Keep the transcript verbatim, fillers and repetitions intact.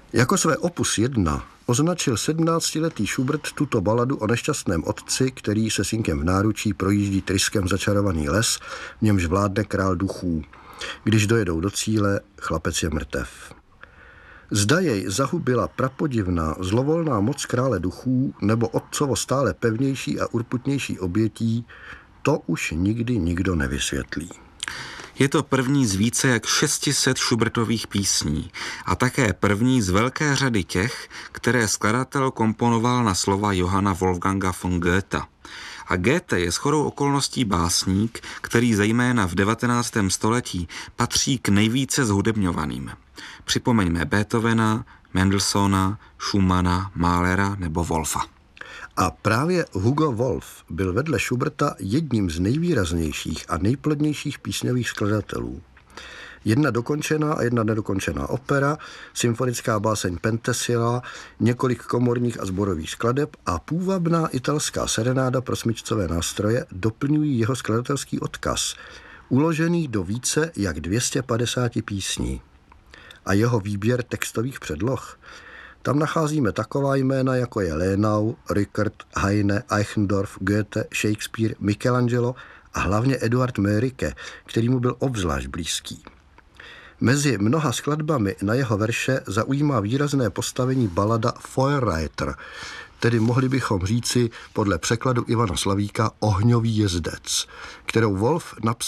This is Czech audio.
Jako své opus jedna označil sedmnáctiletý Schubert tuto baladu o nešťastném otci, který se synkem v náručí projíždí tryskem začarovaný les, v němž vládne král duchů. Když dojedou do cíle, chlapec je mrtev. Zda jej zahubila prapodivná, zlovolná moc krále duchů nebo otcovo stále pevnější a urputnější obětí, to už nikdy nikdo nevysvětlí. Je to první z více jak šesti set Schubertových písní a také první z velké řady těch, které skladatel komponoval na slova Johanna Wolfganga von Goethe. A Goethe je shodou okolností básník, který zejména v devatenáctém století patří k nejvíce zhudebňovaným. Připomeňme Beethovena, Mendelssohna, Schumanna, Mahlera nebo Wolfa. A právě Hugo Wolf byl vedle Schuberta jedním z nejvýraznějších a nejplodnějších písňových skladatelů. Jedna dokončená a jedna nedokončená opera, symfonická báseň Penthesilea, několik komorních a sborových skladeb a půvabná italská serenáda pro smyčcové nástroje doplňují jeho skladatelský odkaz, uložený do více jak dvě stě padesát písní. A jeho výběr textových předloh? Tam nacházíme taková jména, jako je Lenau, Rickert, Heine, Eichendorff, Goethe, Shakespeare, Michelangelo a hlavně Eduard Mörike, který mu byl obzvlášť blízký. Mezi mnoha skladbami na jeho verše zaujímá výrazné postavení balada Feuerreiter, tedy mohli bychom říci podle překladu Ivana Slavíka Ohňový jezdec, kterou Wolf napsal